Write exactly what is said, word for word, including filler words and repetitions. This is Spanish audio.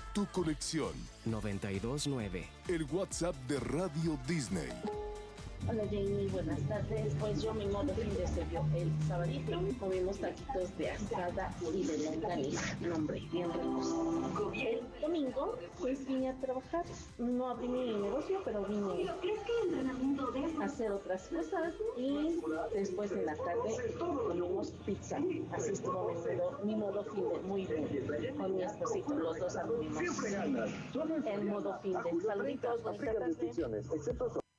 tu conexión. noventa y dos nueve. El WhatsApp de Radio Disney. Hola Jamie, buenas tardes. Pues yo mi modo fin de se vio el sabadito. Comimos taquitos de asada y de longaniza. No, hombre, bien ricos. El domingo pues vine a trabajar. No abrí mi negocio, pero vine a hacer otras cosas. Y después en la tarde comimos pizza. Así estuvo mi modo, mi modo fin de muy bien. Con mi esposito, los dos abrimos el modo fin de. Saluditos, bonita tarde.